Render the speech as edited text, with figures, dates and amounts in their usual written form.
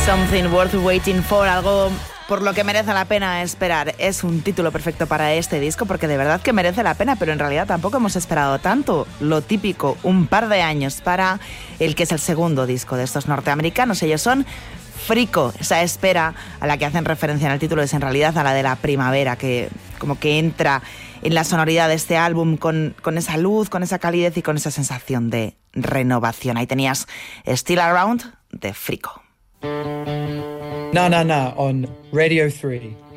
Something Worth Waiting For, algo por lo que merece la pena esperar. Es un título perfecto para este disco porque de verdad que merece la pena, pero en realidad tampoco hemos esperado tanto. Lo típico, un par de años para el que es el segundo disco de estos norteamericanos. Ellos son Frico. Esa espera a la que hacen referencia en el título es en realidad a la de la primavera, que como que entra en la sonoridad de este álbum con esa luz, con esa calidez y con esa sensación de renovación. Ahí tenías Still Around de Frico. Na Na Na on Radio 3.